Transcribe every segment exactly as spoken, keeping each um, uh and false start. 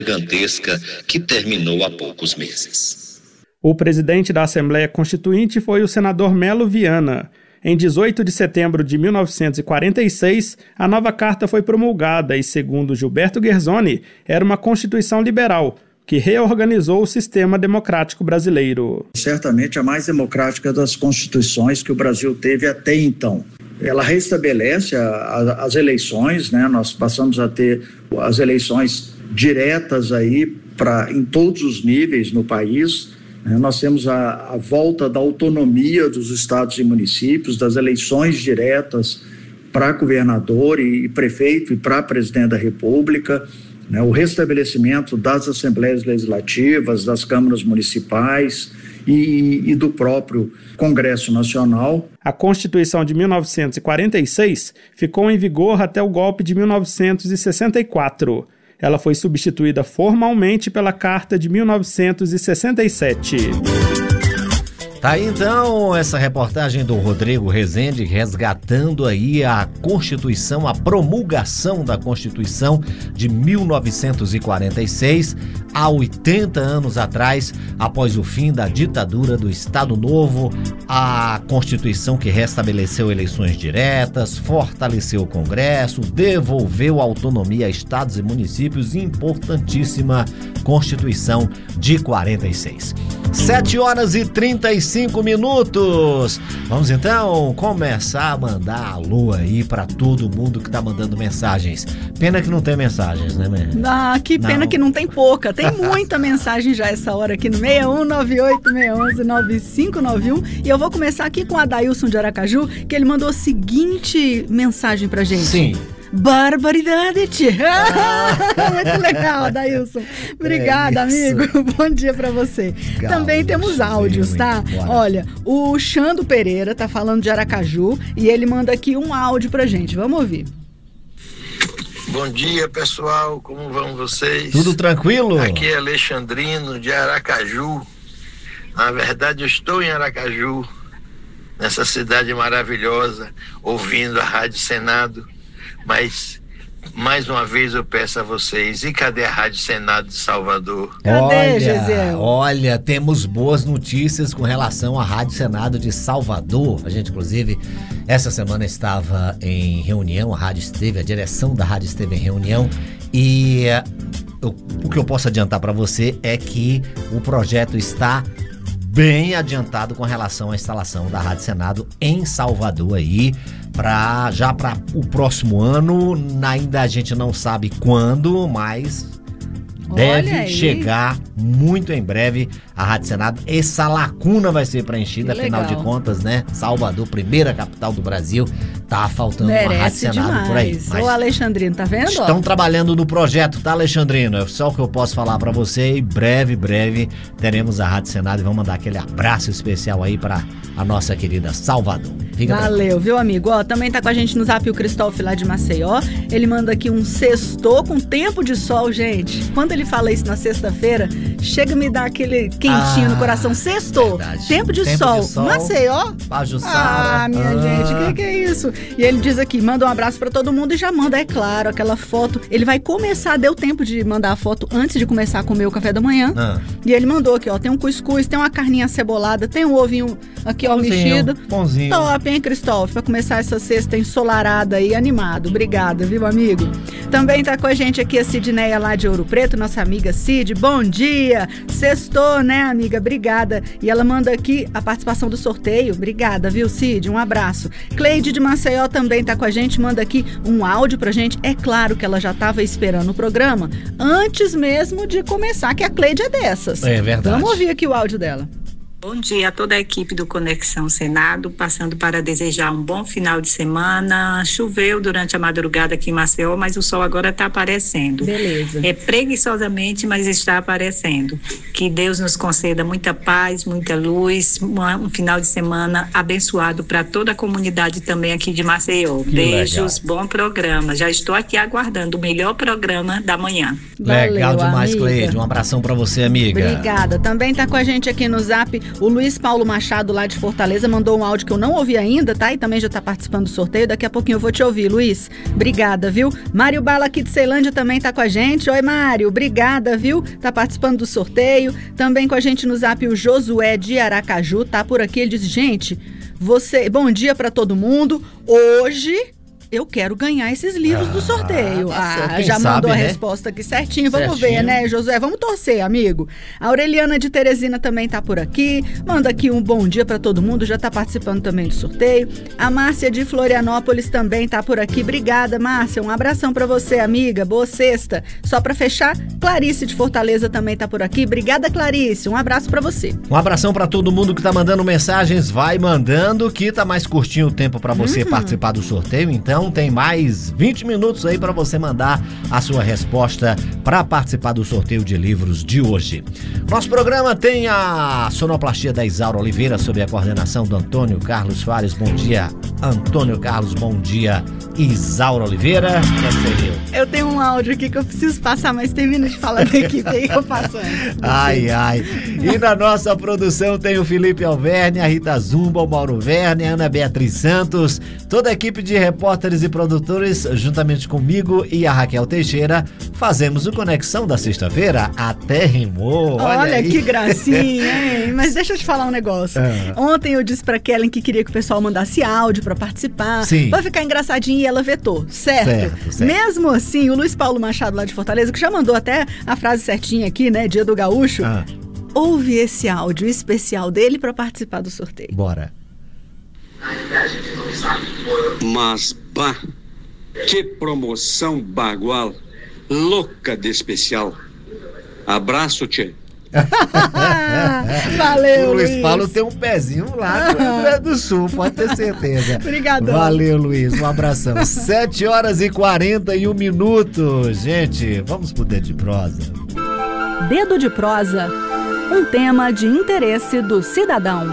gigantesca que terminou há poucos meses. O presidente da Assembleia Constituinte foi o senador Melo Viana. Em dezoito de setembro de mil novecentos e quarenta e seis, a nova carta foi promulgada e, segundo Gilberto Guerzoni, era uma Constituição liberal, que reorganizou o sistema democrático brasileiro. Certamente a mais democrática das constituições que o Brasil teve até então. Ela restabelece a, a, as eleições, né? Nós passamos a ter as eleições diretas aí pra, em todos os níveis no país. Né? Nós temos a, a volta da autonomia dos estados e municípios, das eleições diretas para governador e, e prefeito e para presidente da República. Né, o restabelecimento das assembleias legislativas, das câmaras municipais e, e do próprio Congresso Nacional. A Constituição de mil novecentos e quarenta e seis ficou em vigor até o golpe de mil novecentos e sessenta e quatro. Ela foi substituída formalmente pela Carta de mil novecentos e sessenta e sete. Tá aí então essa reportagem do Rodrigo Rezende resgatando aí a Constituição, a promulgação da Constituição de mil novecentos e quarenta e seis, há oitenta anos atrás, após o fim da ditadura do Estado Novo, a Constituição que restabeleceu eleições diretas, fortaleceu o Congresso, devolveu autonomia a estados e municípios, importantíssima Constituição de quarenta e seis. sete horas e trinta e cinco minutos. Vamos então começar a mandar alô aí pra todo mundo que tá mandando mensagens. Pena que não tem mensagens, né, Mê? Ah, que pena não. que não tem pouca. Tem muita mensagem já essa hora aqui no seis um nove oito seis um um nove cinco nove um. E eu vou começar aqui com o Adailson de Aracaju, que ele mandou a seguinte mensagem pra gente. Sim. Barbaridade, tia. Ah. Muito legal, Adailson. Obrigada, é amigo. Bom dia pra você. Legal, também temos áudios, tá? Bora. Olha, o Xando Pereira tá falando de Aracaju e ele manda aqui um áudio pra gente. Vamos ouvir. Bom dia, pessoal. Como vão vocês? Tudo tranquilo? Aqui é Alexandrino de Aracaju. Na verdade, eu estou em Aracaju, nessa cidade maravilhosa, ouvindo a Rádio Senado. Mas, mais uma vez eu peço a vocês, e cadê a Rádio Senado de Salvador? Cadê, Gisele? Olha, temos boas notícias com relação à Rádio Senado de Salvador. A gente, inclusive, essa semana estava em reunião, a rádio esteve, a direção da rádio esteve em reunião e eu, o que eu posso adiantar para você é que o projeto está bem adiantado com relação à instalação da Rádio Senado em Salvador aí, pra, já para o próximo ano, ainda a gente não sabe quando, mas deve chegar muito em breve a Rádio Senado. Essa lacuna vai ser preenchida, afinal de contas, né? Salvador, primeira capital do Brasil, tá faltando Merece uma Rádio Senado demais. Por aí. Mas ô, Alexandrino, tá vendo? Estão ó? trabalhando no projeto, tá, Alexandrino? É só o que eu posso falar pra você. E breve, breve, teremos a Rádio Senado e vamos mandar aquele abraço especial aí pra a nossa querida Salvador. Fica Valeu, viu, amigo? Ó, também tá com a gente no zap o Cristóvão lá de Maceió. Ele manda aqui um sextou com tempo de sol, gente. Quando ele fala isso na sexta-feira, chega a me dar aquele quentinho ah, no coração. Sextou, tempo, de, tempo sol. de sol. Maceió? Pajuçara. Ah, minha ah. gente, o que, que é isso? E ele diz aqui, manda um abraço pra todo mundo e já manda, é claro, aquela foto. Ele vai começar, deu tempo de mandar a foto antes de começar a comer o café da manhã. Ah. E ele mandou aqui, ó, tem um cuscuz, tem uma carninha cebolada, tem um ovinho aqui, ó, mexido. Bonzinho. Top, hein, Cristóvão? Pra começar essa sexta ensolarada aí, animado. Obrigada, viu, amigo? Também tá com a gente aqui a Sidneia lá de Ouro Preto, nossa amiga Cid. Bom dia! Sextou, né, amiga? Obrigada. E ela manda aqui a participação do sorteio. Obrigada, viu, Cid? Um abraço. Cleide de Maceió também tá com a gente, manda aqui um áudio pra gente. É claro que ela já tava esperando o programa antes mesmo de começar, que a Cleide é dessas. É verdade. Vamos ouvir aqui o áudio dela. Bom dia a toda a equipe do Conexão Senado, passando para desejar um bom final de semana. Choveu durante a madrugada aqui em Maceió, mas o sol agora está aparecendo. Beleza. É preguiçosamente, mas está aparecendo. Que Deus nos conceda muita paz, muita luz, um final de semana abençoado para toda a comunidade também aqui de Maceió. Que Beijos, legal. Bom programa. Já estou aqui aguardando o melhor programa da manhã. Legal Valeu, demais, amiga. Cleide. Um abração para você, amiga. Obrigada. Também está com a gente aqui no Zap O Luiz Paulo Machado, lá de Fortaleza, mandou um áudio que eu não ouvi ainda, tá? E também já tá participando do sorteio. Daqui a pouquinho eu vou te ouvir, Luiz. Obrigada, viu? Mário Bala, aqui de Ceilândia, também tá com a gente. Oi, Mário. Obrigada, viu? Tá participando do sorteio. Também com a gente no zap o Josué de Aracaju, tá por aqui. Ele diz, gente, você... bom dia pra todo mundo. Hoje... eu quero ganhar esses livros ah, do sorteio. Tá ah, já sabe, mandou né? a resposta aqui certinho. Vamos certinho. ver, né, Josué? Vamos torcer, amigo. A Aureliana de Teresina também tá por aqui. Manda aqui um bom dia pra todo mundo. Já tá participando também do sorteio. A Márcia de Florianópolis também tá por aqui. Obrigada, Márcia. Um abração pra você, amiga. Boa sexta. Só pra fechar, Clarice de Fortaleza também tá por aqui. Obrigada, Clarice. Um abraço pra você. Um abração pra todo mundo que tá mandando mensagens. Vai mandando, que tá mais curtinho o tempo pra você uhum. participar do sorteio. Então, tem mais vinte minutos aí para você mandar a sua resposta para participar do sorteio de livros de hoje. Nosso programa tem a sonoplastia da Isaura Oliveira sob a coordenação do Antônio Carlos Soares. Bom dia, Antônio Carlos. Bom dia, Isaura Oliveira. Eu tenho um áudio aqui que eu preciso passar, mas termino de falar da equipe aí que eu passo antes. Ai, ai. E na nossa produção tem o Felipe Alverne, a Rita Zumba, o Mauro Verne, a Ana Beatriz Santos, toda a equipe de repórteres e produtores, juntamente comigo e a Raquel Teixeira, fazemos o Conexão da sexta-feira. Até rimou. Olha, olha que aí. gracinha, hein? Mas deixa eu te falar um negócio. Ah. Ontem eu disse pra Kellen que queria que o pessoal mandasse áudio pra participar. Sim. Vai ficar engraçadinho e ela vetou, certo? Certo, certo. Mesmo assim, o Luiz Paulo Machado lá de Fortaleza, que já mandou até a frase certinha aqui, né? Dia do Gaúcho. Ah. Ouve esse áudio especial dele pra participar do sorteio. Bora. Mas, pá, que promoção bagual, louca de especial. Abraço, tchê. Valeu, o Luiz, Luiz Paulo tem um pezinho lá no Rio Grande do Sul, pode ter certeza. Obrigadão. Valeu, Luiz, um abração. sete horas e quarenta e um minutos. Gente, vamos pro Dedo de Prosa. Dedo de Prosa, um tema de interesse do cidadão.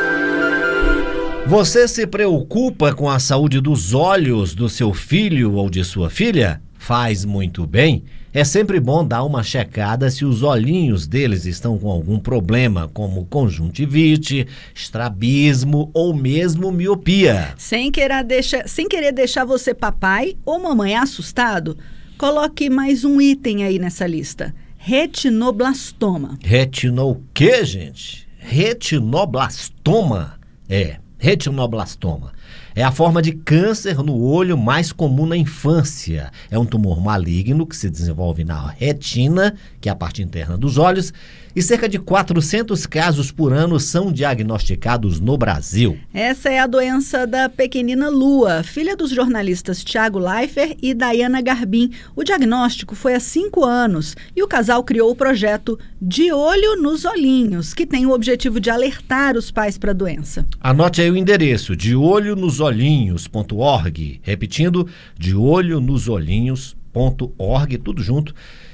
Você se preocupa com a saúde dos olhos do seu filho ou de sua filha? Faz muito bem. É sempre bom dar uma checada se os olhinhos deles estão com algum problema, como conjuntivite, estrabismo ou mesmo miopia. Sem querer deixar, sem querer deixar você papai ou mamãe assustado, coloque mais um item aí nessa lista. Retinoblastoma. Retino o quê, gente? Retinoblastoma? É, retinoblastoma. É a forma de câncer no olho mais comum na infância. É um tumor maligno que se desenvolve na retina, que é a parte interna dos olhos, e cerca de quatrocentos casos por ano são diagnosticados no Brasil. Essa é a doença da pequenina Lua, filha dos jornalistas Thiago Leifert e Dayana Garbim. O diagnóstico foi há cinco anos e o casal criou o projeto De Olho nos Olhinhos, que tem o objetivo de alertar os pais para a doença. Anote aí o endereço, de olho nos olhinhos ponto org, repetindo, de olho nos olhinhos ponto org, tudo junto.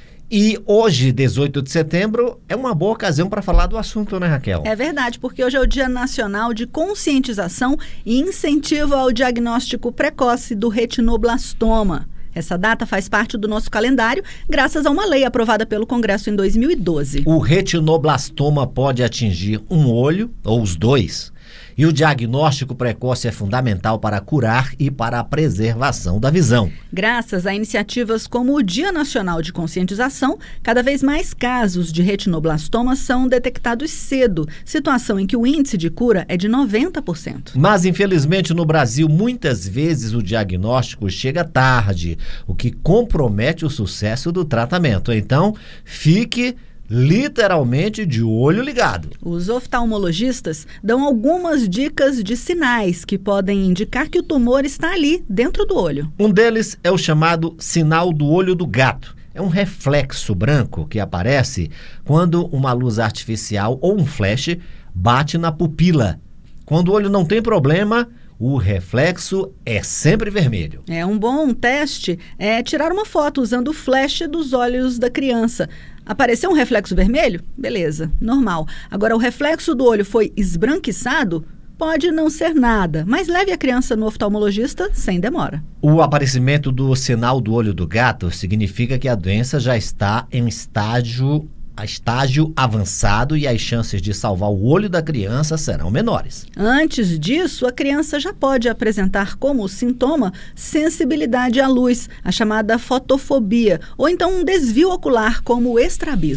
E hoje, dezoito de setembro, é uma boa ocasião para falar do assunto, né, Raquel? É verdade, porque hoje é o Dia Nacional de Conscientização e Incentivo ao Diagnóstico Precoce do Retinoblastoma. Essa data faz parte do nosso calendário, graças a uma lei aprovada pelo Congresso em dois mil e doze. O retinoblastoma pode atingir um olho ou os dois. E o diagnóstico precoce é fundamental para curar e para a preservação da visão. Graças a iniciativas como o Dia Nacional de Conscientização, cada vez mais casos de retinoblastoma são detectados cedo, situação em que o índice de cura é de noventa por cento. Mas, infelizmente, no Brasil, muitas vezes o diagnóstico chega tarde, o que compromete o sucesso do tratamento. Então, fique literalmente de olho ligado. Os oftalmologistas dão algumas dicas de sinais que podem indicar que o tumor está ali, dentro do olho. Um deles é o chamado sinal do olho do gato. É um reflexo branco que aparece quando uma luz artificial ou um flash bate na pupila. Quando o olho não tem problema, o reflexo é sempre vermelho. É um bom teste é tirar uma foto usando o flash dos olhos da criança. Apareceu um reflexo vermelho? Beleza, normal. Agora, o reflexo do olho foi esbranquiçado? Pode não ser nada, mas leve a criança no oftalmologista sem demora. O aparecimento do sinal do olho do gato significa que a doença já está em estágio a estágio avançado e as chances de salvar o olho da criança serão menores. Antes disso, a criança já pode apresentar como sintoma sensibilidade à luz, a chamada fotofobia, ou então um desvio ocular, como o estrabismo.